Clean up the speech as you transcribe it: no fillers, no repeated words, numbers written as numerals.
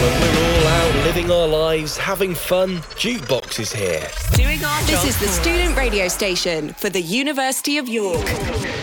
When we're all out living our lives, having fun, Jukebox is here. Doing our job. This is the student radio station for the University of York.